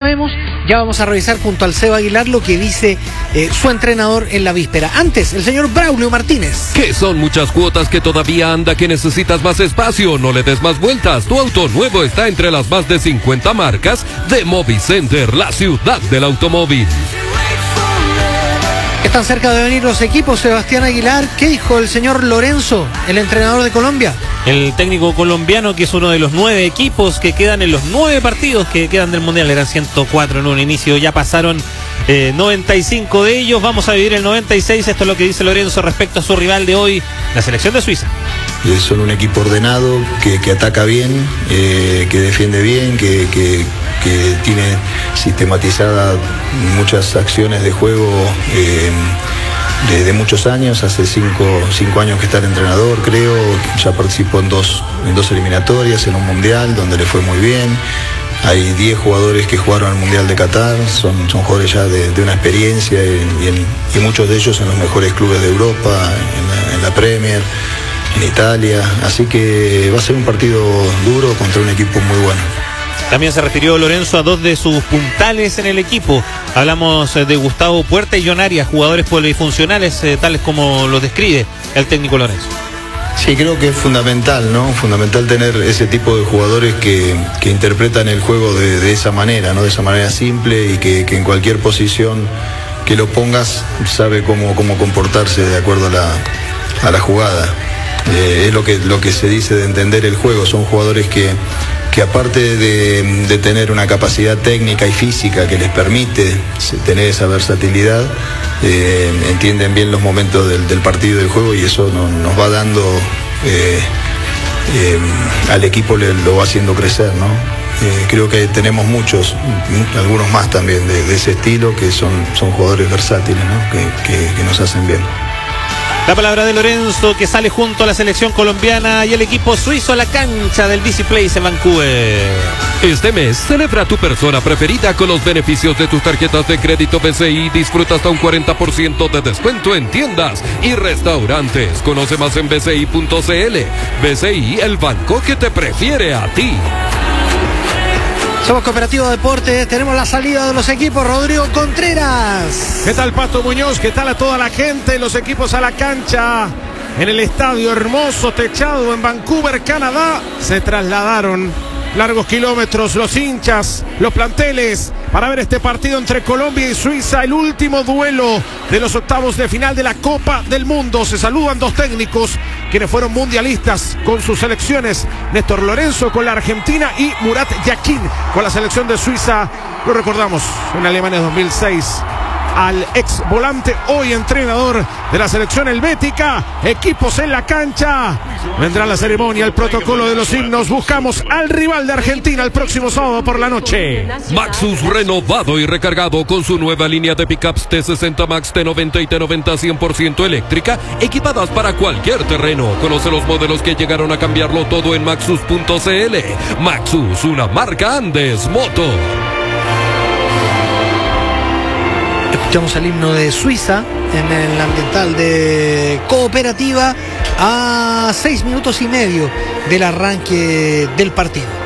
sabemos. Ya vamos a revisar junto al Seba Aguilar lo que dice su entrenador en la víspera. Antes, el señor Braulio Martínez. Que son muchas cuotas que todavía anda, que necesitas más espacio. No le des más vueltas. Tu auto nuevo está entre las más de 50 marcas de Movicenter, la ciudad del automóvil. Están cerca de venir los equipos, Sebastián Aguilar. ¿Qué dijo el señor Lorenzo, el entrenador de Colombia? El técnico colombiano, que es uno de los 9 equipos que quedan en los 9 partidos que quedan del Mundial. Eran 104 en un inicio, ya pasaron 95 de ellos. Vamos a vivir el 96. Esto es lo que dice Lorenzo respecto a su rival de hoy, la selección de Suiza. Son un equipo ordenado, que ataca bien, que defiende bien, que tiene sistematizada muchas acciones de juego de muchos años. Hace 5 años que está el entrenador, creo. Ya participó en dos eliminatorias, en un mundial donde le fue muy bien. Hay 10 jugadores que jugaron al Mundial de Qatar, son jugadores ya de una experiencia y muchos de ellos en los mejores clubes de Europa, en la Premier, en Italia. Así que va a ser un partido duro contra un equipo muy bueno. También se refirió Lorenzo a 2 de sus puntales en el equipo. Hablamos de Gustavo Puerta y John Arias, jugadores polifuncionales, tales como los describe el técnico Lorenzo. Sí, creo que es fundamental, ¿no? Fundamental tener ese tipo de jugadores que interpretan el juego de esa manera, ¿no? De esa manera simple y que en cualquier posición que lo pongas sabe cómo comportarse de acuerdo a la jugada. Es lo que se dice de entender el juego. Son jugadores que aparte de tener una capacidad técnica y física que les permite tener esa versatilidad, entienden bien los momentos del partido y del juego, y eso nos va dando al equipo, lo va haciendo crecer, ¿no? Creo que tenemos algunos más también de ese estilo, que son jugadores versátiles, ¿no? que nos hacen bien. La palabra de Lorenzo, que sale junto a la selección colombiana y el equipo suizo a la cancha del BC Place en Vancouver. Este mes celebra tu persona preferida con los beneficios de tus tarjetas de crédito BCI. Disfruta hasta un 40% de descuento en tiendas y restaurantes. Conoce más en bci.cl. BCI, el banco que te prefiere a ti. Somos Cooperativo Deporte, tenemos la salida de los equipos. Rodrigo Contreras. ¿Qué tal, Pato Muñoz? ¿Qué tal a toda la gente? Los equipos a la cancha en el estadio hermoso techado en Vancouver, Canadá. Se trasladaron largos kilómetros los hinchas, los planteles, para ver este partido entre Colombia y Suiza, el último duelo de los octavos de final de la Copa del Mundo. Se saludan 2 técnicos quienes fueron mundialistas con sus selecciones: Néstor Lorenzo con la Argentina y Murat Yakin con la selección de Suiza. Lo recordamos, en Alemania 2006, al ex volante, hoy entrenador de la selección helvética. Equipos en la cancha. Vendrá la ceremonia, el protocolo de los himnos. Buscamos al rival de Argentina el próximo sábado por la noche. Maxus, renovado y recargado con su nueva línea de pickups T60 Max, T90 y T90 100% eléctrica, equipadas para cualquier terreno. Conoce los modelos que llegaron a cambiarlo todo en maxus.cl. Maxus, una marca Andes Moto. Escuchamos el himno de Suiza en el ambiental de Cooperativa a 6 minutos y medio del arranque del partido.